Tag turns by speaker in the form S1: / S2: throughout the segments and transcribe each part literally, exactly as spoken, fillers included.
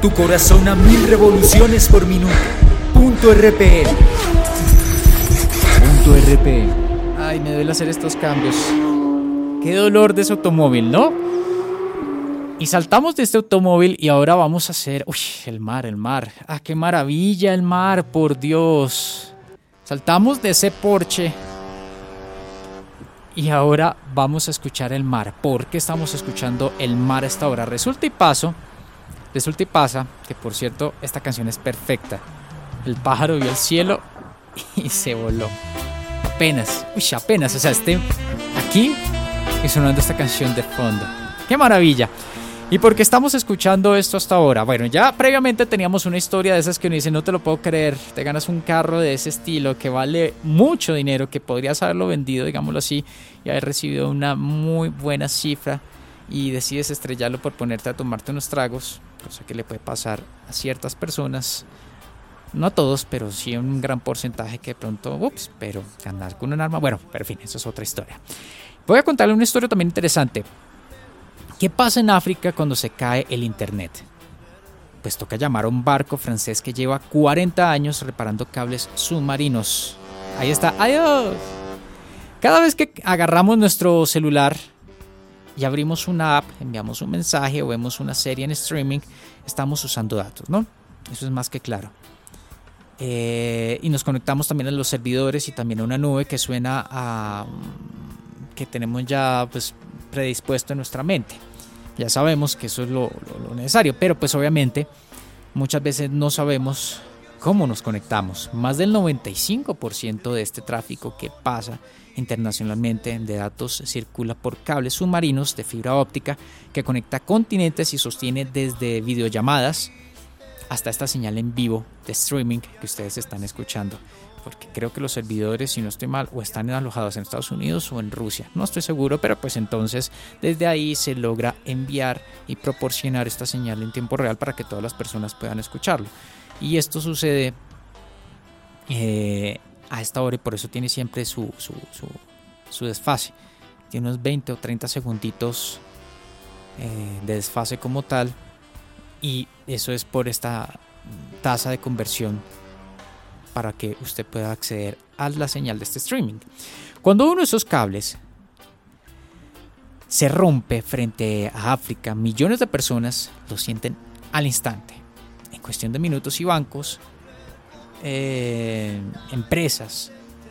S1: Tu corazón a mil revoluciones por minuto. Punto R P M. Punto R P M.
S2: Ay, me duele hacer estos cambios. Qué dolor de ese automóvil, ¿no? Y saltamos de este automóvil y ahora vamos a hacer... Uy, el mar, el mar. Ah, qué maravilla el mar, por Dios. Saltamos de ese Porsche y ahora vamos a escuchar el mar. ¿Por qué estamos escuchando el mar a esta hora? Resulta y paso, resulta y pasa que, por cierto, esta canción es perfecta. El pájaro vio el cielo y se voló. Apenas, uy, apenas. O sea, este aquí y sonando esta canción de fondo. ¡Qué maravilla! ¿Y por qué estamos escuchando esto hasta ahora? Bueno, ya previamente teníamos una historia de esas que uno dice, no te lo puedo creer, te ganas un carro de ese estilo que vale mucho dinero, que podrías haberlo vendido, digámoslo así, y haber recibido una muy buena cifra, y decides estrellarlo por ponerte a tomarte unos tragos, cosa que le puede pasar a ciertas personas, no a todos, pero sí a un gran porcentaje que de pronto, ups, pero ganar con un arma, bueno, pero en fin, eso es otra historia. Voy a contarle una historia también interesante. ¿Qué pasa en África cuando se cae el internet? Pues toca llamar a un barco francés que lleva cuarenta años reparando cables submarinos. Ahí está, ¡adiós! Cada vez que agarramos nuestro celular y abrimos una app, enviamos un mensaje o vemos una serie en streaming, estamos usando datos, ¿no? Eso es más que claro. Eh, y nos conectamos también a los servidores y también a una nube que suena a... que tenemos ya pues predispuesto en nuestra mente. Ya sabemos que eso es lo, lo, lo necesario, pero pues obviamente muchas veces no sabemos cómo nos conectamos. Más del noventa y cinco por ciento de este tráfico que pasa internacionalmente de datos circula por cables submarinos de fibra óptica que conecta continentes y sostiene desde videollamadas hasta esta señal en vivo de streaming que ustedes están escuchando. Porque creo que los servidores, si no estoy mal, o están alojados en Estados Unidos o en Rusia. No estoy seguro, pero pues entonces desde ahí se logra enviar y proporcionar esta señal en tiempo real para que todas las personas puedan escucharlo. Y esto sucede eh, a esta hora y por eso tiene siempre su, su, su, su desfase. Tiene unos veinte o treinta segunditos eh, de desfase como tal. Y eso es por esta tasa de conversión para que usted pueda acceder a la señal de este streaming. Cuando uno de esos cables se rompe frente a África, millones de personas lo sienten al instante. En cuestión de minutos y bancos, eh, empresas,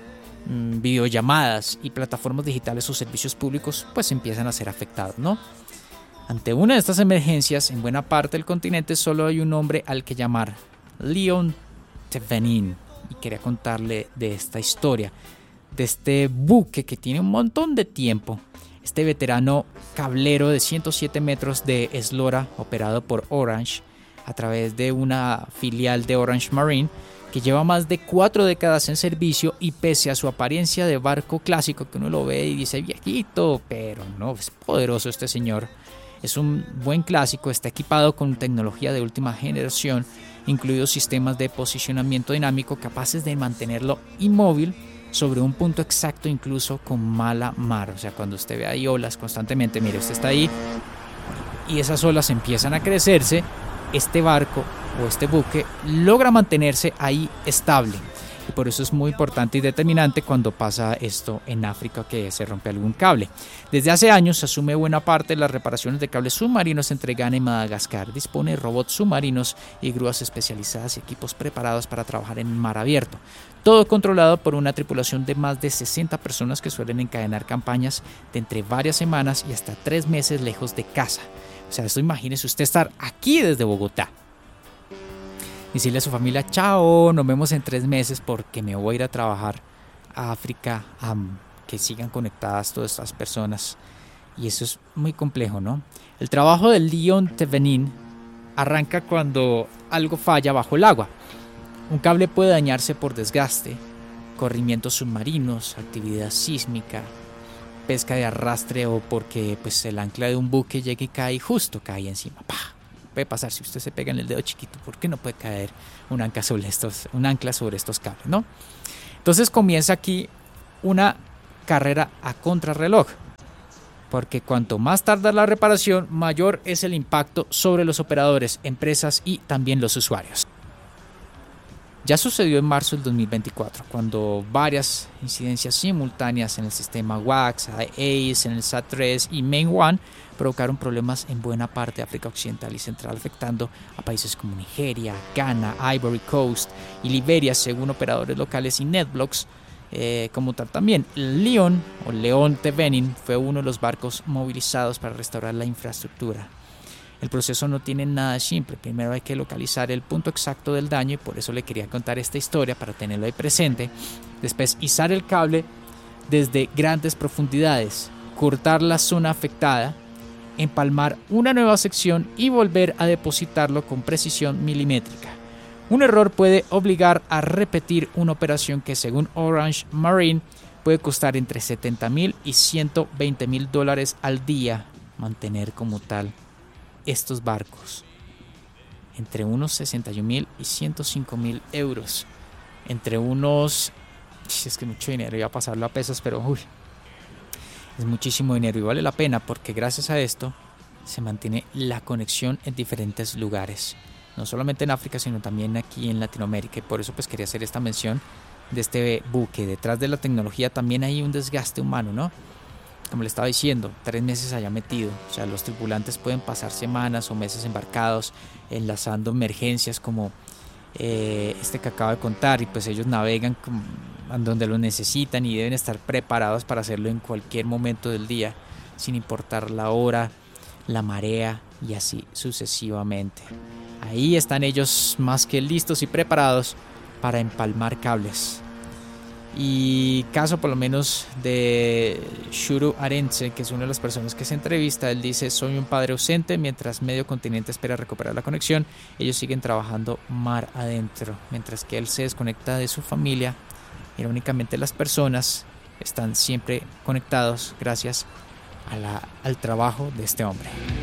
S2: videollamadas y plataformas digitales o servicios públicos pues empiezan a ser afectados, ¿no? Ante una de estas emergencias, en buena parte del continente solo hay un hombre al que llamar: Leon Thevenin. Y quería contarle de esta historia, de este buque que tiene un montón de tiempo. Este veterano cablero de ciento siete metros de eslora, operado por Orange a través de una filial de Orange Marine, que lleva más de cuatro décadas en servicio y pese a su apariencia de barco clásico, que uno lo ve y dice viejito, pero no, es poderoso este señor. Es un buen clásico, está equipado con tecnología de última generación, incluidos sistemas de posicionamiento dinámico capaces de mantenerlo inmóvil sobre un punto exacto, incluso con mala mar. O sea, cuando usted ve ahí olas constantemente, mire, usted está ahí y esas olas empiezan a crecerse, este barco o este buque logra mantenerse ahí estable. Y por eso es muy importante y determinante cuando pasa esto en África, que se rompe algún cable. Desde hace años se asume buena parte de las reparaciones de cables submarinos entre Ghana y Madagascar. Dispone de robots submarinos y grúas especializadas y equipos preparados para trabajar en mar abierto. Todo controlado por una tripulación de más de sesenta personas que suelen encadenar campañas de entre varias semanas y hasta tres meses lejos de casa. O sea, esto imagínese usted estar aquí desde Bogotá. Decirle a su familia, chao, nos vemos en tres meses porque me voy a ir a trabajar a África, a que sigan conectadas todas estas personas. Y eso es muy complejo, ¿no? El trabajo del Leon Thevenin arranca cuando algo falla bajo el agua. Un cable puede dañarse por desgaste, corrimientos submarinos, actividad sísmica, pesca de arrastre o porque pues, el ancla de un buque llega y cae y justo cae encima. ¡Pah! Puede pasar, si usted se pega en el dedo chiquito, ¿por qué no puede caer un ancla sobre estos, un ancla sobre estos cables, ¿no? Entonces comienza aquí una carrera a contrarreloj. porque cuanto más tarda la reparación, mayor es el impacto sobre los operadores, empresas y también los usuarios. Ya sucedió en marzo del dos mil veinticuatro, cuando varias incidencias simultáneas en el sistema WAX, A C E, en el SAT tres y Main One provocaron problemas en buena parte de África Occidental y Central, afectando a países como Nigeria, Ghana, Ivory Coast y Liberia, según operadores locales y NetBlocks. Eh, como tal también, el Leon o León de Benin fue uno de los barcos movilizados para restaurar la infraestructura. El proceso no tiene nada simple. Primero hay que localizar el punto exacto del daño y por eso le quería contar esta historia para tenerlo ahí presente. Después izar el cable desde grandes profundidades, cortar la zona afectada, empalmar una nueva sección y volver a depositarlo con precisión milimétrica. Un error puede obligar a repetir una operación que, según Orange Marine, puede costar entre setenta mil y ciento veinte mil dólares al día mantener como tal estos barcos, entre unos sesenta y un mil y ciento cinco mil euros, entre unos, es que mucho dinero, iba a pasarlo a pesos, pero uy, es muchísimo dinero y vale la pena porque gracias a esto se mantiene la conexión en diferentes lugares, no solamente en África sino también aquí en Latinoamérica, y por eso pues quería hacer esta mención de este buque. Detrás de la tecnología también hay un desgaste humano, ¿no? Como le estaba diciendo, tres meses allá metido, o sea, los tripulantes pueden pasar semanas o meses embarcados, enlazando emergencias como eh, este que acabo de contar, y pues ellos navegan como, donde lo necesitan y deben estar preparados para hacerlo en cualquier momento del día, sin importar la hora, la marea y así sucesivamente. Ahí están ellos más que listos y preparados para empalmar cables. Y caso por lo menos de Shuru Arense, que es una de las personas que se entrevista, él dice: soy un padre ausente mientras medio continente espera recuperar la conexión. Ellos siguen trabajando mar adentro, mientras que él se desconecta de su familia. Irónicamente, las personas están siempre conectados gracias a la, al trabajo de este hombre.